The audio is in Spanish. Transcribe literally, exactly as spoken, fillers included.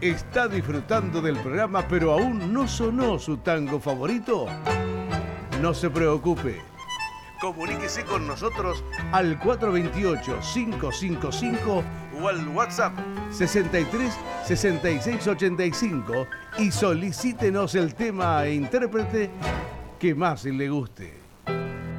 ¿Está disfrutando del programa pero aún no sonó su tango favorito? No se preocupe. Comuníquese con nosotros al cuatro dos ocho, cinco cinco cinco o al WhatsApp sesenta y tres, sesenta y seis, ochenta y cinco y solicítenos el tema e intérprete que más le guste.